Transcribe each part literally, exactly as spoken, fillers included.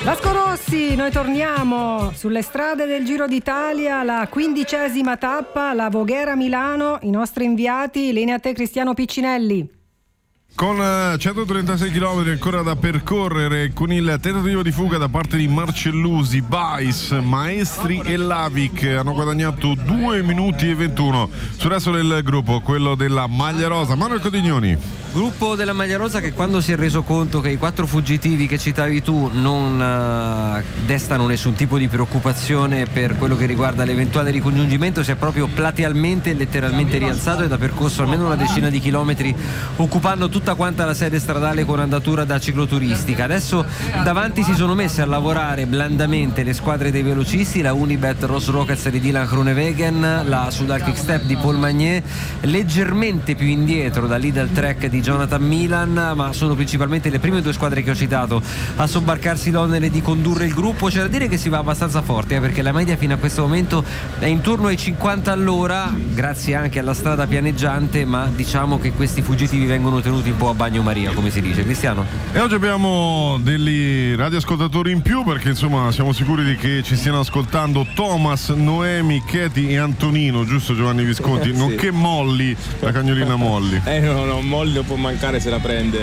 Vasco Rossi, noi torniamo sulle strade del Giro d'Italia, la quindicesima tappa, la Voghera Milano, i nostri inviati, linea a te Cristiano Piccinelli. Con centotrentasei chilometri ancora da percorrere, con il tentativo di fuga da parte di Marcellusi, Bais, Maestri e Lavic hanno guadagnato due minuti e ventuno sul resto del gruppo, quello della maglia rosa. Manuel Codignoni. Gruppo della maglia rosa che, quando si è reso conto che i quattro fuggitivi che citavi tu non uh, destano nessun tipo di preoccupazione per quello che riguarda l'eventuale ricongiungimento, si è proprio platealmente e letteralmente rialzato ed ha percorso almeno una decina di chilometri, occupando tutta quanta la sede stradale con andatura da cicloturistica. Adesso davanti si sono messe a lavorare blandamente le squadre dei velocisti, la Unibet Ross Rockets di Dylan Groenewegen, la Soudal Quick-Step di Paul Magnier, leggermente più indietro da Lidl Trek di Jonathan Milan, ma sono principalmente le prime due squadre che ho citato a sobbarcarsi l'onere di condurre il gruppo. C'è da dire che si va abbastanza forte, eh, perché la media fino a questo momento è intorno ai cinquanta all'ora, grazie anche alla strada pianeggiante, ma diciamo che questi fuggitivi vengono tenuti un po' a bagnomaria, come si dice. Cristiano? E oggi abbiamo degli radioascoltatori in più, perché insomma siamo sicuri di che ci stiano ascoltando Thomas, Noemi, Katie e Antonino, giusto Giovanni Visconti? Sì. Nonché Molly, la cagnolina Molly. Eh no, no, Molly non può mancare, se la prende.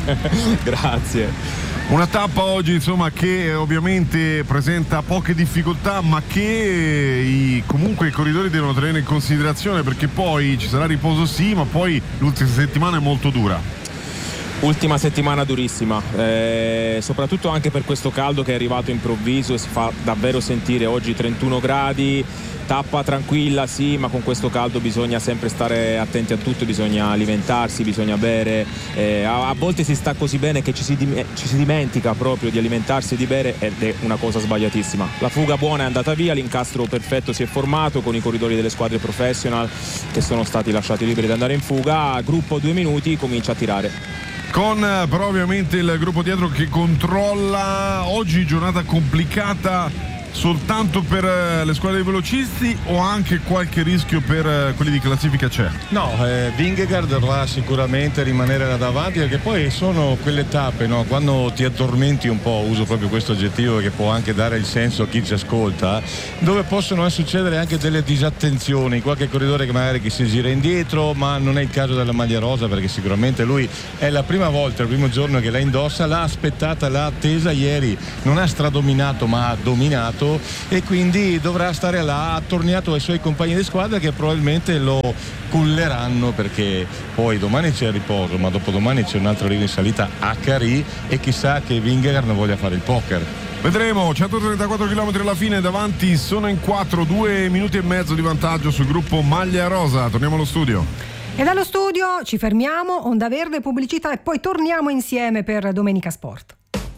Grazie. Una tappa oggi insomma che ovviamente presenta poche difficoltà, ma che i, comunque i corridori devono tenere in considerazione, perché poi ci sarà riposo sì, ma poi l'ultima settimana è molto dura. Ultima settimana durissima, eh, soprattutto anche per questo caldo che è arrivato improvviso e si fa davvero sentire. Oggi trentuno gradi, tappa tranquilla sì, ma con questo caldo bisogna sempre stare attenti a tutto, bisogna alimentarsi, bisogna bere, eh, a, a volte si sta così bene che ci si, dim- ci si dimentica proprio di alimentarsi e di bere, ed è una cosa sbagliatissima. La fuga buona è andata via, l'incastro perfetto si è formato con i corridori delle squadre professional che sono stati lasciati liberi di andare in fuga. Gruppo due minuti, comincia a tirare. Con però ovviamente il gruppo dietro che controlla. Oggi giornata complicata soltanto per le squadre dei velocisti, o anche qualche rischio per quelli di classifica c'è? No, eh, Vingegaard dovrà sicuramente rimanere là davanti, perché poi sono quelle tappe, no? Quando ti addormenti un po', uso proprio questo aggettivo che può anche dare il senso a chi ci ascolta, dove possono succedere anche delle disattenzioni, qualche corridore che magari che si gira indietro, ma non è il caso della maglia rosa, perché sicuramente lui è la prima volta, il primo giorno che la indossa, l'ha aspettata, l'ha attesa ieri, non ha stradominato ma ha dominato, e quindi dovrà stare là attorniato ai suoi compagni di squadra che probabilmente lo culleranno, perché poi domani c'è il riposo, ma dopodomani c'è un altro arrivo in salita a Carì, e chissà che Vingegaard non voglia fare il poker. Vedremo. Centotrentaquattro chilometri alla fine, davanti sono in quattro, due minuti e mezzo di vantaggio sul gruppo maglia rosa. Torniamo allo studio. E dallo studio ci fermiamo, onda verde, pubblicità, e poi torniamo insieme per Domenica Sport.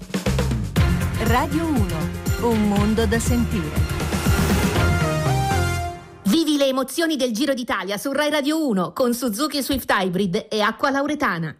Radio uno, un mondo da sentire. Vivi le emozioni del Giro d'Italia su Rai Radio uno con Suzuki Swift Hybrid e Acqua Lauretana.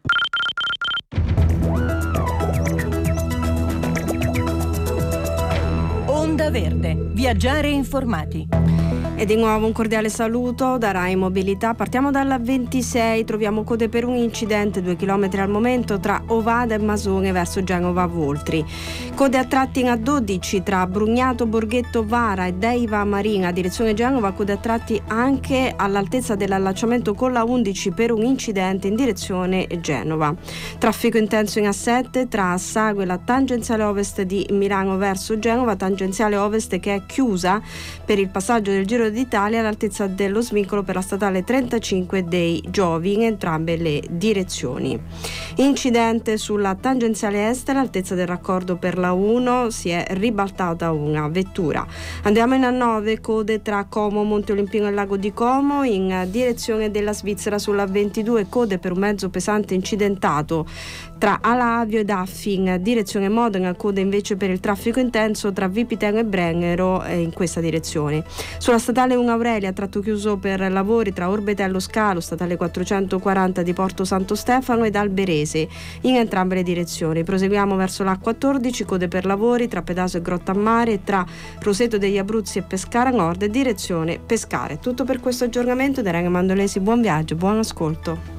Onda verde, viaggiare informati. E di nuovo un cordiale saluto da Rai Mobilità. Partiamo dalla ventisei, troviamo code per un incidente, due chilometri al momento tra Ovada e Masone verso Genova Voltri. Code a tratti in A dodici tra Brugnato, Borghetto, Vara e Deiva Marina, direzione Genova, code a tratti anche all'altezza dell'allacciamento con la undici per un incidente in direzione Genova. Traffico intenso in A sette tra Assago e la tangenziale ovest di Milano verso Genova, tangenziale ovest che è chiusa per il passaggio del Giro d'Italia all'altezza dello svincolo per la statale trentacinque dei Giovi in entrambe le direzioni. Incidente sulla tangenziale est all'altezza del raccordo per la uno, si è ribaltata una vettura. Andiamo in A nove, code tra Como, Monte Olimpino e Lago di Como in direzione della Svizzera sulla ventidue, code per un mezzo pesante incidentato tra Alavio ed Affi in direzione Modena, code invece per il traffico intenso tra Vipiteno e Brennero in questa direzione. Sulla statale uno Aurelia, tratto chiuso per lavori tra Orbetello Scalo, statale quattrocentoquaranta di Porto Santo Stefano ed Alberese in entrambe le direzioni. Proseguiamo verso l'A quattordici, code per lavori tra Pedaso e Grottammare e tra Roseto degli Abruzzi e Pescara Nord, direzione Pescara. Tutto per questo aggiornamento da Ranga Mandolesi, buon viaggio, buon ascolto.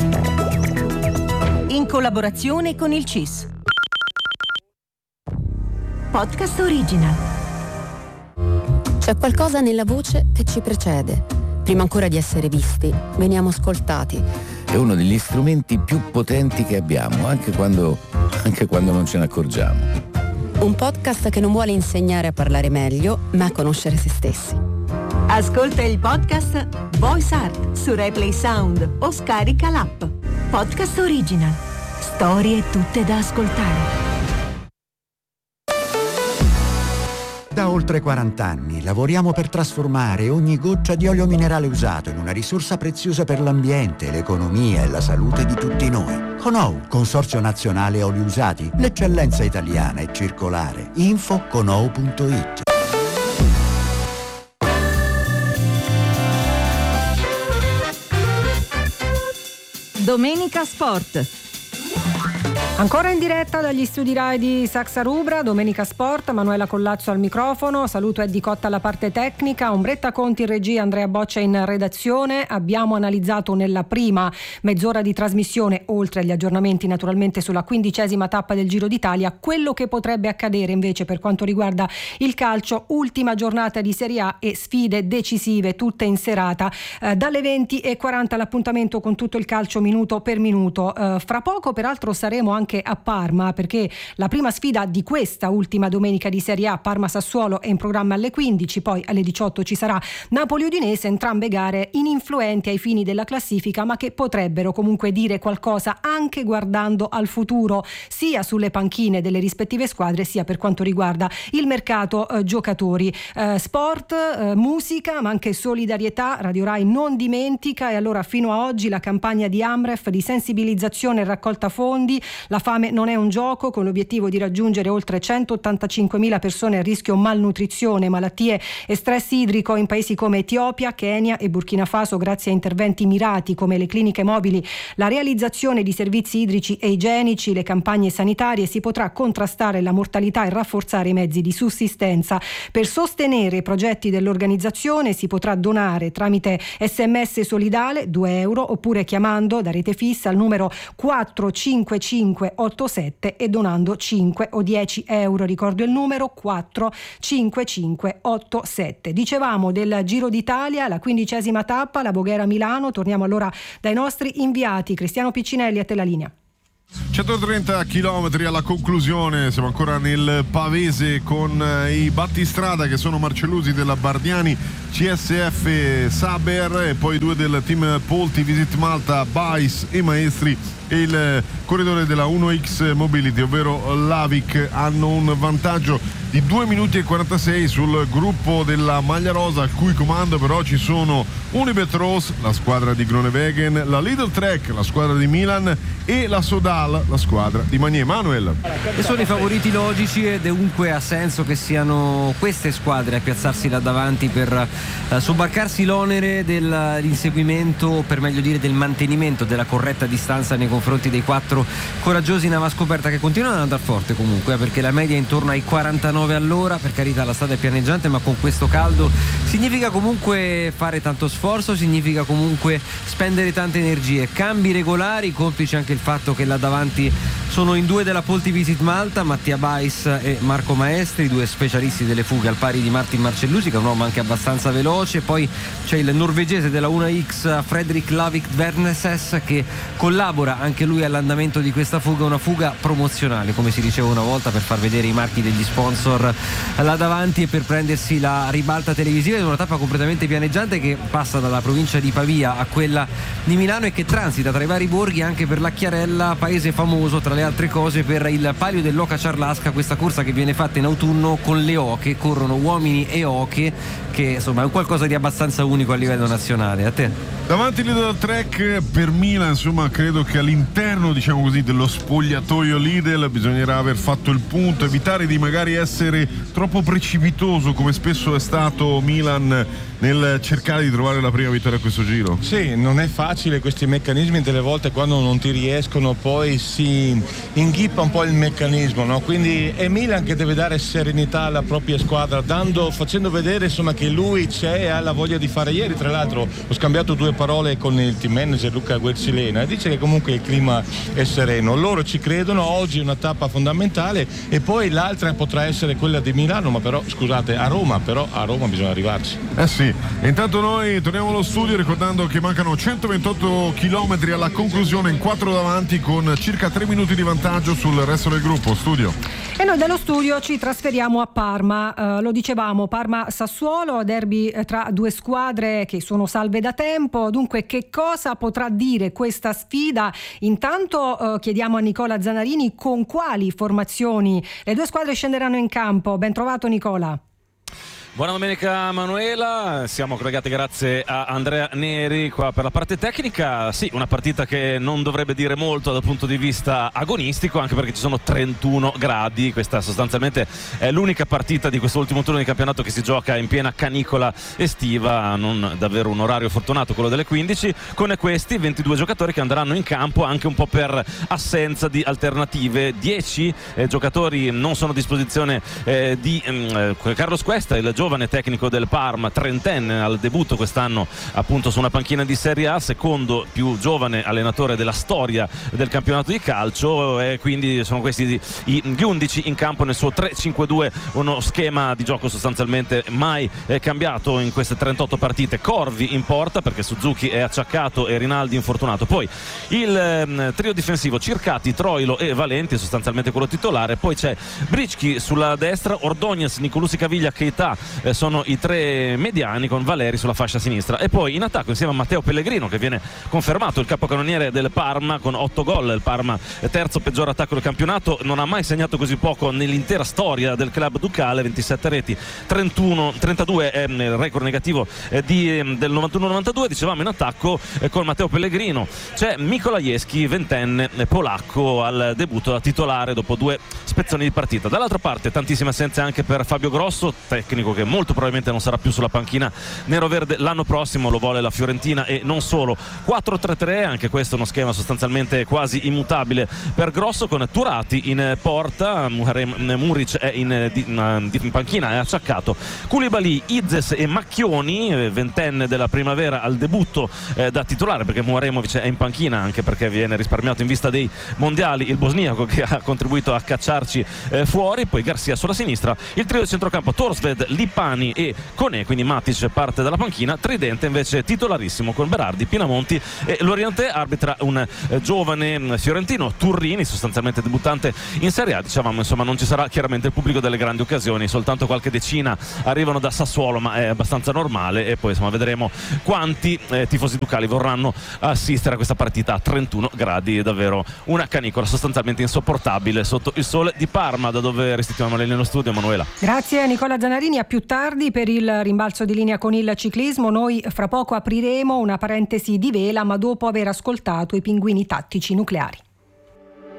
In collaborazione con il C I S. Podcast Original. C'è qualcosa nella voce che ci precede. Prima ancora di essere visti, veniamo ascoltati. È uno degli strumenti più potenti che abbiamo, anche quando, anche quando non ce ne accorgiamo. Un podcast che non vuole insegnare a parlare meglio, ma a conoscere se stessi. Ascolta il podcast Voice Art su Replay Sound o scarica l'app. Podcast Original. Storie tutte da ascoltare. Da oltre quaranta anni lavoriamo per trasformare ogni goccia di olio minerale usato in una risorsa preziosa per l'ambiente, l'economia e la salute di tutti noi. Conou, Consorzio Nazionale Oli Usati, l'eccellenza italiana e circolare. Info conou punto it. Domenica Sport. Ancora in diretta dagli studi Rai di Saxa Rubra, Domenica Sport, Manuela Collazzo al microfono, saluto Eddie Cotta alla parte tecnica, Ombretta Conti in regia, Andrea Boccia in redazione. Abbiamo analizzato nella prima mezz'ora di trasmissione, oltre agli aggiornamenti naturalmente sulla quindicesima tappa del Giro d'Italia, quello che potrebbe accadere invece per quanto riguarda il calcio, ultima giornata di Serie A e sfide decisive tutte in serata, eh, dalle venti e quaranta l'appuntamento con tutto il calcio minuto per minuto. Eh, fra poco peraltro saremo anche a Parma, perché la prima sfida di questa ultima domenica di Serie A, Parma-Sassuolo, è in programma alle quindici, poi alle diciotto ci sarà Napoli-Udinese, entrambe gare ininfluenti ai fini della classifica, ma che potrebbero comunque dire qualcosa anche guardando al futuro, sia sulle panchine delle rispettive squadre, sia per quanto riguarda il mercato eh, giocatori. Eh, sport, eh, musica, ma anche solidarietà. Radio Rai non dimentica, e allora fino a oggi la campagna di Amref di sensibilizzazione e raccolta fondi. La fame non è un gioco, con l'obiettivo di raggiungere oltre centottantacinquemila persone a rischio malnutrizione, malattie e stress idrico in paesi come Etiopia, Kenya e Burkina Faso, grazie a interventi mirati come le cliniche mobili, la realizzazione di servizi idrici e igienici, le campagne sanitarie, si potrà contrastare la mortalità e rafforzare i mezzi di sussistenza. Per sostenere i progetti dell'organizzazione si potrà donare tramite sms solidale due euro, oppure chiamando da rete fissa al numero quattro cinque cinque otto sette e donando cinque o dieci euro. Ricordo il numero quattro cinque cinque otto sette. Dicevamo del Giro d'Italia, la quindicesima tappa, la Voghera Milano. Torniamo allora dai nostri inviati. Cristiano Piccinelli, a te la linea. centotrenta chilometri alla conclusione, siamo ancora nel Pavese con i battistrada che sono Marcellusi della Bardiani C S F Saber, e poi due del team Polti Visit Malta, Bais e Maestri, e il corridore della uno X Mobility, ovvero Lavic, hanno un vantaggio di due minuti e quarantasei sul gruppo della maglia rosa, al cui comando però ci sono Unibet Rose, la squadra di Groenewegen, la Lidl Trek, la squadra di Milan, e la Sodal, la squadra di Magnier. Manuel. E sono i favoriti logici, e dunque ha senso che siano queste squadre a piazzarsi là davanti per eh, sobbarcarsi l'onere dell'inseguimento, per meglio dire del mantenimento della corretta distanza nei confronti dei quattro coraggiosi in avascoperta, che continuano ad andare forte comunque, eh, perché la media è intorno ai quarantanove all'ora. Per carità, la strada è pianeggiante, ma con questo caldo significa comunque fare tanto sforzo, significa comunque spendere tante energie, cambi regolari, complice anche il fatto che là davanti sono in due della Polti Visit Malta, Mattia Bais e Marco Maestri, due specialisti delle fughe, al pari di Martin Marcellusi, che è un uomo anche abbastanza veloce. Poi c'è il norvegese della uno X Fredrik Lavik Dverneses, che collabora anche lui all'andamento di questa fuga, una fuga promozionale, come si diceva una volta, per far vedere i marchi degli sponsor là davanti e per prendersi la ribalta televisiva in una tappa completamente pianeggiante che passa dalla provincia di Pavia a quella di Milano e che transita tra i vari borghi anche per la Chiarella, paese famoso tra le altre cose per il Palio dell'Oca Ciarlasca, questa corsa che viene fatta in autunno con le oche, corrono uomini e oche, che insomma è un qualcosa di abbastanza unico a livello nazionale. A te? Davanti Lidl Trek per Milan, insomma credo che all'interno, diciamo così, dello spogliatoio Lidl bisognerà aver fatto il punto, evitare di magari essere troppo precipitoso come spesso è stato Milan nel cercare di trovare la prima vittoria a questo giro. Sì, non è facile, questi meccanismi delle volte quando non ti riescono poi si inghippa un po' il meccanismo, no? Quindi è Milan che deve dare serenità alla propria squadra, dando, facendo vedere insomma che lui c'è e ha la voglia di fare. Ieri tra l'altro ho scambiato due parole con il team manager Luca Guercilena e dice che comunque il clima è sereno, loro ci credono, oggi è una tappa fondamentale e poi l'altra potrà essere quella di Milano, ma però scusate a Roma, però a Roma bisogna arrivarci. Eh sì, intanto noi torniamo allo studio ricordando che mancano centoventotto chilometri alla conclusione, in quattro davanti con circa tre minuti di vantaggio sul resto del gruppo. Studio. E noi dallo studio ci trasferiamo a Parma, eh, lo dicevamo, Parma-Sassuolo, derby eh, tra due squadre che sono salve da tempo. Dunque, che cosa potrà dire questa sfida? Intanto eh, chiediamo a Nicola Zanarini con quali formazioni le due squadre scenderanno in campo. Ben trovato Nicola. Buona domenica Manuela, siamo collegati grazie a Andrea Neri qua per la parte tecnica. Sì, una partita che non dovrebbe dire molto dal punto di vista agonistico, anche perché ci sono trentuno gradi. Questa sostanzialmente è l'unica partita di quest'ultimo turno di campionato che si gioca in piena canicola estiva, non davvero un orario fortunato quello delle quindici, con questi ventidue giocatori che andranno in campo anche un po' per assenza di alternative. dieci eh, giocatori non sono a disposizione eh, di eh, Carlos Cuesta, il giovane tecnico del Parma, trentenne al debutto quest'anno appunto su una panchina di Serie A, secondo più giovane allenatore della storia del campionato di calcio, e quindi sono questi gli undici in campo nel suo tre cinque due, uno schema di gioco sostanzialmente mai cambiato in queste trentotto partite. Corvi in porta perché Suzuki è acciaccato e Rinaldi infortunato, poi il eh, trio difensivo Circati, Troilo e Valenti, sostanzialmente quello titolare, poi c'è Bricchi sulla destra, Ordóñez, Nicolussi Caviglia, Keita eh, sono i tre mediani con Valeri sulla fascia sinistra, e poi in attacco insieme a Matteo Pellegrino, che viene confermato il capocannoniere del Parma con otto gol. Il Parma terzo peggior attacco del campionato, non ha mai segnato così poco nell'intera storia del club ducale, ventisette reti, trentuno, trentadue è il record negativo eh, di, eh, del novantuno novantadue. Dicevamo in attacco eh, con Matteo Pellegrino c'è Mikolajewski, ventenne eh, polacco, al debutto da titolare dopo due spezzoni di partita. Dall'altra parte tantissime assenze anche per Fabio Grosso, tecnico che molto probabilmente non sarà più sulla panchina neroverde l'anno prossimo, lo vuole la Fiorentina e non solo. Quattro tre tre, anche questo uno schema sostanzialmente quasi immutabile per Grosso, con Turati in porta, Muric è in, in, in panchina, è acciaccato, Koulibaly, Izzes e Macchioni, ventenne della primavera al debutto eh, da titolare, perché Muharemovic è in panchina anche perché viene risparmiato in vista dei mondiali, il bosniaco che ha contribuito a cacciarci eh, fuori. Poi Garcia sulla sinistra, il trio del centrocampo Torsved, Lipani e Conè, quindi Matic parte dalla panchina, tridente invece titolarissimo con Berardi, Pinamonti e Lorientè. Arbitra un eh, giovane fiorentino, Turrini, sostanzialmente debuttante in Serie A. Dicevamo insomma non ci sarà chiaramente il pubblico delle grandi occasioni, soltanto qualche decina arrivano da Sassuolo, ma è abbastanza normale, e poi insomma vedremo quanti eh, tifosi ducali vorranno assistere a questa partita a trentuno gradi. Davvero una canicola sostanzialmente insopportabile sotto il sole di Parma, da dove restituiamo lei nello studio. Manuela, grazie Nicola Zanarini, a più tardi per il rimbalzo di linea con il ciclismo. Noi fra poco apriremo una parentesi di vela, ma dopo aver ascoltato i pinguini tattici nucleari.